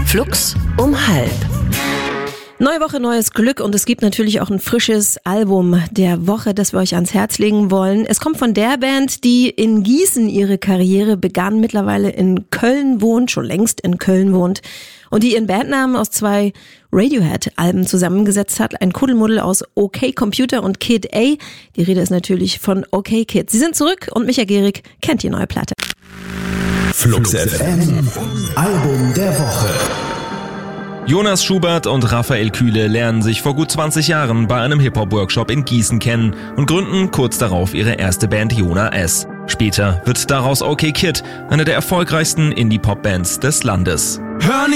Flux um 12:30. Neue Woche, neues Glück und es gibt natürlich auch ein frisches Album der Woche, das wir euch ans Herz legen wollen. Es kommt von der Band, die in Gießen ihre Karriere begann, mittlerweile in Köln wohnt, schon längst in Köln wohnt und die ihren Bandnamen aus 2 Radiohead-Alben zusammengesetzt hat. Ein Kuddelmuddel aus OK Computer und Kid A. Die Rede ist natürlich von OK Kid. Sie sind zurück und Micha Gehrig kennt die neue Platte. Flux FM, Album der Woche. Jonas Schubert und Raphael Kühle lernen sich vor gut 20 Jahren bei einem Hip-Hop-Workshop in Gießen kennen und gründen kurz darauf ihre erste Band Jona S. Später wird daraus OK Kid, eine der erfolgreichsten Indie-Pop-Bands des Landes. Hör